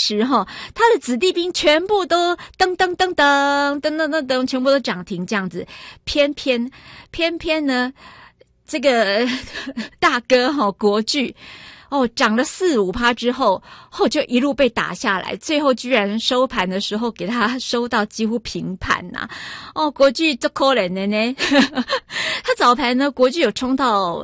时他的子弟兵全部都噔噔噔噔噔噔噔噔，全部都涨停这样子。偏偏呢，这个大哥国巨涨了4-5%之后就一路被打下来，最后居然收盘的时候给他收到几乎平盘呐！国巨这可怜的呢，他早盘呢，国巨有冲到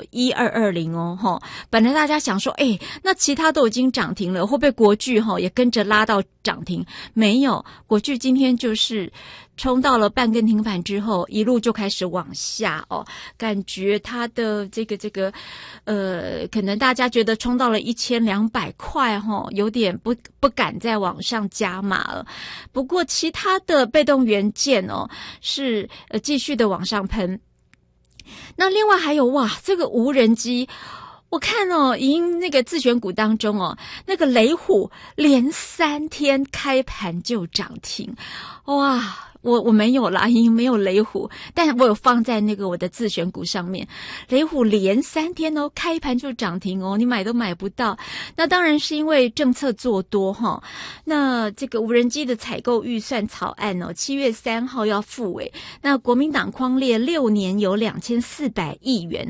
1220本来大家想说，那其他都已经涨停了，会不会国巨也跟着拉到涨停？没有，国巨今天就是冲到了半根停板之后，一路就开始往下感觉它的这个可能大家觉得冲到了1200块有点不敢再往上加码了。不过其他的被动元件是继续的往上喷。那另外还有这个无人机。我看已经那个自选股当中那个雷虎连3天开盘就涨停，我没有啦，已经没有雷虎，但我有放在那个我的自选股上面。雷虎连3天开盘就涨停你买都买不到。那当然是因为政策做多那这个无人机的采购预算草案7月3号要复委，那国民党匡列6年有2400亿元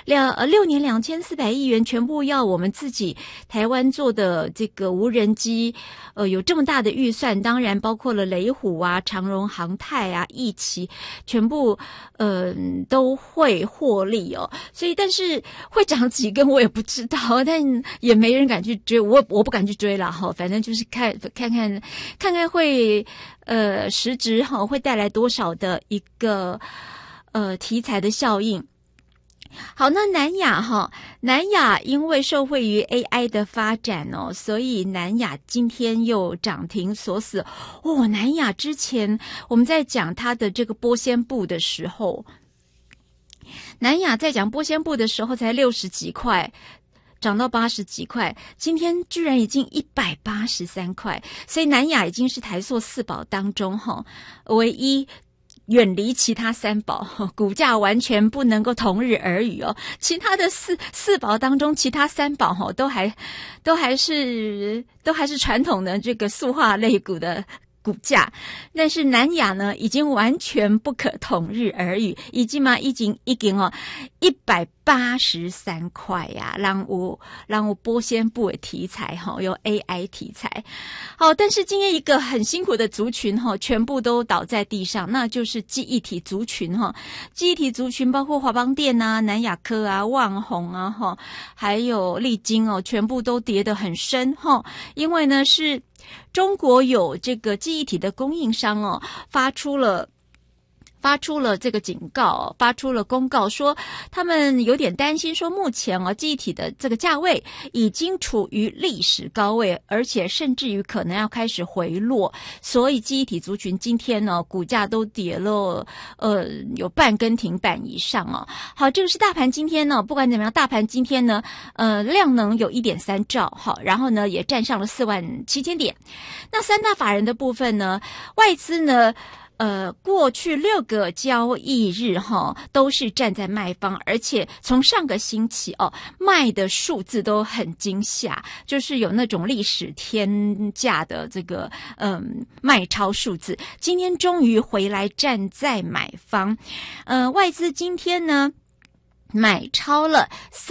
6年2400亿元全部要我们自己台湾做的这个无人机有这么大的预算，当然包括了雷虎啊、长荣航太啊、义奇，全部都会获利所以但是会涨几根我也不知道，但也没人敢去追，我不敢去追啦反正就是看看会实质会带来多少的一个题材的效应。好，那南亚因为受惠于 AI 的发展所以南亚今天又涨停锁死南亚之前我们在讲它的这个玻纤布的时候，南亚在讲玻纤布的时候才60几块，涨到80几块，今天居然已经183块，所以南亚已经是台塑4宝当中唯一远离其他3宝，股价完全不能够同日而语其他的四宝当中，其他3宝都还是传统的这个塑化类股的股价，但是南亚呢已经完全不可同日而语，已经183块呀，让我玻纤布的题材有 AI 题材但是今天一个很辛苦的族群全部都倒在地上，那就是记忆体族群记忆体族群包括华邦电啊、南亚科啊、旺宏啊还有力晶全部都跌得很深因为呢是中国有这个记忆体的供应商发出了这个警告发出了公告说他们有点担心说目前记忆体的这个价位已经处于历史高位，而且甚至于可能要开始回落，所以记忆体族群今天股价都跌了有半根停板以上好，这个是大盘今天不管怎么样，大盘今天呢量能有 1.3 兆然后呢也站上了47000点。那三大法人的部分呢，外资呢过去6个交易日都是站在卖方，而且从上个星期卖的数字都很惊吓，就是有那种历史天价的这个卖超数字。今天终于回来站在买方，外资今天呢买超了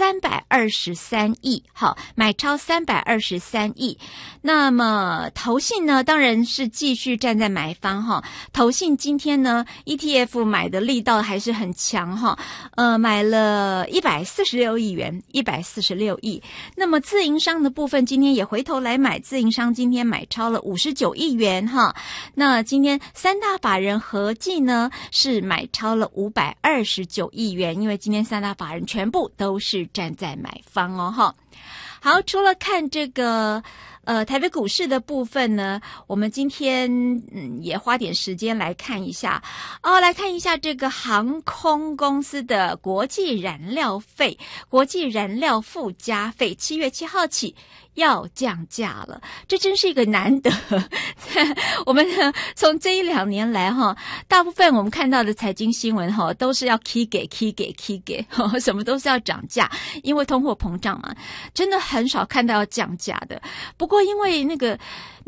323亿，好，买超323亿。那么投信呢，当然是继续站在买方投信今天呢 ETF 买的力道还是很强买了146亿元，146亿。那么自营商的部分今天也回头来买，自营商今天买超了59亿元那今天三大法人合计呢是买超了529亿元，因为今天三大法人全部都是站在买方好，除了看这个台北股市的部分呢，我们今天也花点时间来看一下来看一下这个航空公司的国际燃料费、国际燃料附加费7月7号起要降价了，这真是一个难得我们从这1-2年来大部分我们看到的财经新闻都是要 key 给什么都是要涨价，因为通货膨胀嘛，真的很少看到要降价的。不过因为那个